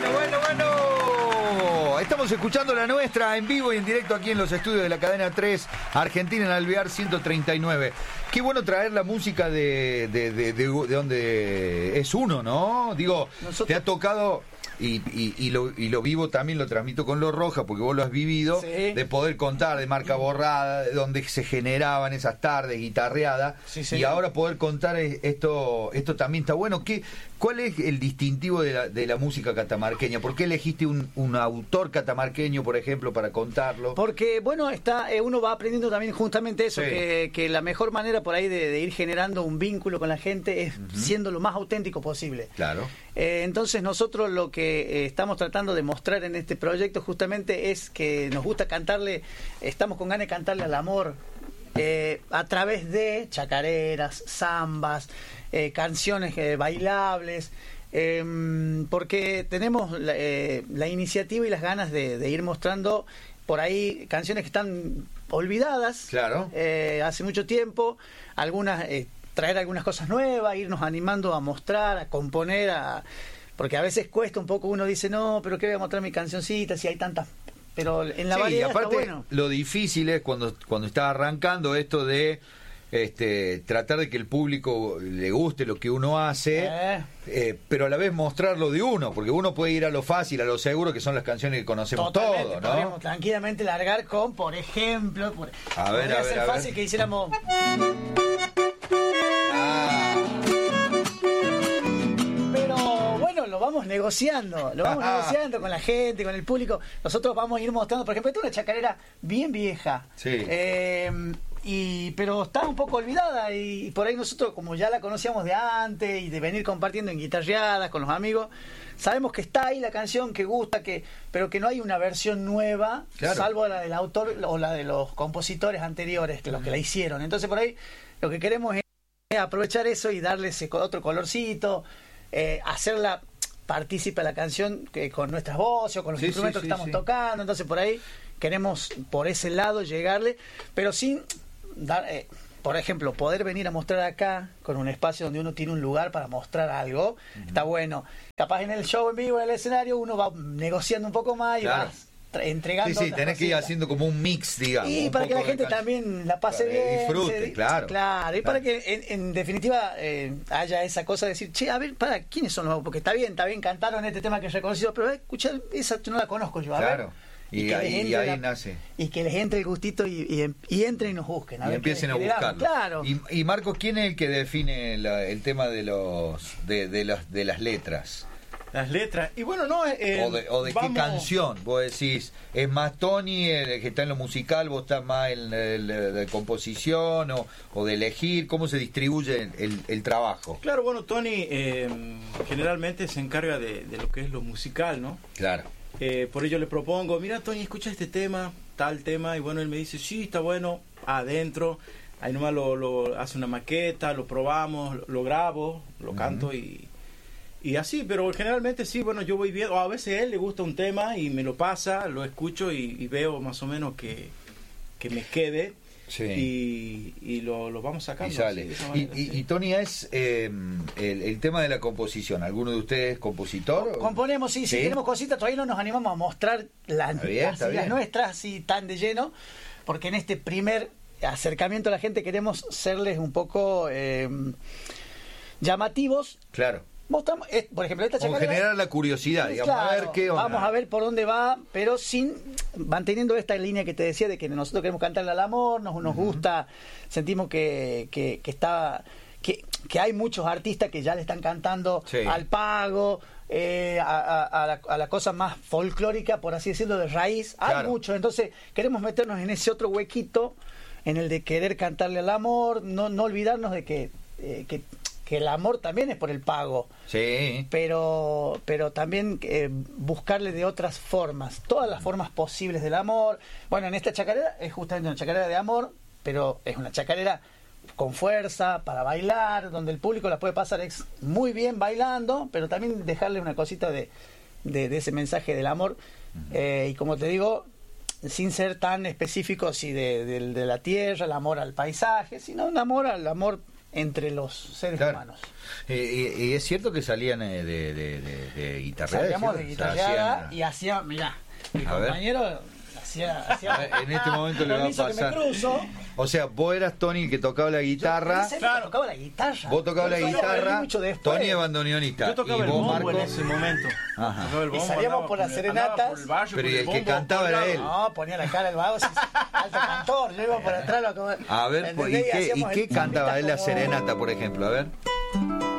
Bueno. Estamos escuchando la nuestra en vivo y en directo aquí en los estudios de la cadena 3 Argentina en Alvear 139. Qué bueno traer la música de donde es uno, ¿no? Digo, te ha tocado... Y lo vivo también, lo transmito con Los Rojas, porque vos lo has vivido, sí. De poder contar de Marca Borrada, de donde se generaban esas tardes guitarreadas, sí, y ahora poder contar esto también está bueno. ¿Cuál es el distintivo de la música catamarqueña? ¿Por qué elegiste un autor catamarqueño, por ejemplo, para contarlo? Porque, bueno, uno va aprendiendo también justamente eso, sí. que la mejor manera por ahí de ir generando un vínculo con la gente es siendo lo más auténtico posible. Claro. Entonces nosotros lo que estamos tratando de mostrar en este proyecto justamente es que nos gusta cantarle, estamos con ganas de cantarle al amor a través de chacareras, zambas, canciones bailables, porque tenemos la iniciativa y las ganas de ir mostrando por ahí canciones que están olvidadas, claro. Hace mucho tiempo, algunas... traer algunas cosas nuevas, irnos animando a mostrar, a componer, porque a veces cuesta un poco, uno dice, no, pero ¿qué voy a mostrar mi cancioncita si hay tantas? Pero en la variedad aparte, está bueno. Lo difícil es cuando está arrancando esto de tratar de que el público le guste lo que uno hace, pero a la vez mostrar lo de uno, porque uno puede ir a lo fácil, a lo seguro, que son las canciones que conocemos todos, ¿no? Podríamos tranquilamente largar con, por ejemplo, a ver, fácil que hiciéramos... Lo vamos negociando con la gente, con el público. Nosotros vamos a ir mostrando, por ejemplo, esta es una chacarera bien vieja, sí. Pero está un poco olvidada y por ahí nosotros, como ya la conocíamos de antes y de venir compartiendo en guitarreadas con los amigos, sabemos que está ahí la canción, que gusta, pero que no hay una versión nueva, claro. Salvo la del autor o la de los compositores anteriores, que los que la hicieron. Entonces por ahí lo que queremos es aprovechar eso y darle ese otro colorcito, hacerla partícipe a la canción con nuestras voces o con los instrumentos que estamos tocando. Entonces por ahí queremos por ese lado llegarle, pero sin dar, por ejemplo, poder venir a mostrar acá con un espacio donde uno tiene un lugar para mostrar algo, está bueno. Capaz en el show en vivo, en el escenario, uno va negociando un poco más y va entregando. Sí, tenés que ir haciendo como un mix, digamos. Y para que la gente también la pase bien. Disfrute, claro. Y para que en definitiva haya esa cosa de decir, che, a ver, ¿quiénes son los? Porque está bien, cantaron este tema que es reconocido, pero escuchar esa no la conozco yo, a ver. Y ahí nace. Y que les entre el gustito y entren y nos busquen. Y empiecen a buscarlo. Claro. Y Marcos, ¿quién es el que define el tema de las letras? Las letras, y bueno, no... o de qué canción, vos decís, ¿es más Tony el que está en lo musical, vos estás más en de composición o de elegir? ¿Cómo se distribuye el trabajo? Claro, bueno, Tony generalmente se encarga de lo que es lo musical, ¿no? Claro. Por ello le propongo, mira Tony, escucha este tema, tal tema, y bueno, él me dice, sí, está bueno, adentro, ahí nomás lo hace una maqueta, lo probamos, lo grabo, lo canto y así, pero generalmente sí, bueno, yo voy viendo, o a veces a él le gusta un tema y me lo pasa, lo escucho y veo más o menos que me quede, y lo vamos sacando. Y sale. Y Tony, es el tema de la composición, ¿alguno de ustedes es compositor? Componemos, sí, tenemos cositas, todavía no nos animamos a mostrar las nuestras así tan de lleno, porque en este primer acercamiento a la gente queremos serles un poco llamativos. Claro. Mostramos, por ejemplo, esta chacarera, generar la curiosidad, digamos, claro, a ver qué onda. Vamos a ver por dónde va, pero manteniendo esta línea que te decía de que nosotros queremos cantarle al amor, nos gusta, sentimos que hay muchos artistas que ya le están cantando al pago, a la cosa más folclórica, por así decirlo, de raíz. Hay mucho, entonces queremos meternos en ese otro huequito, en el de querer cantarle al amor, no olvidarnos de que el amor también es por el pago, pero también buscarle de otras formas, todas las formas posibles del amor. Bueno, en esta chacarera es justamente una chacarera de amor, pero es una chacarera con fuerza para bailar, donde el público la puede pasar muy bien bailando, pero también dejarle una cosita de ese mensaje del amor, y como te digo, sin ser tan específico de la tierra, el amor al paisaje, sino un amor al amor entre los seres humanos. Y es cierto que salían de guitarreada. Salíamos de guitarreada y hacía, mirá, mi compañero hacía en este momento le va a pasar. O sea, vos eras Tony el que tocaba la guitarra. Claro, tocaba la guitarra. Vos tocabas la guitarra. Tony es bandoneonista. Yo tocaba el bombo en ese momento. Ajá. Y salíamos por las serenatas. Pero y el que cantaba era él. No, ponía la cara el vago, alto cantor. Yo iba por atrás. A ver, ¿y qué cantaba él la serenata, por ejemplo? A ver.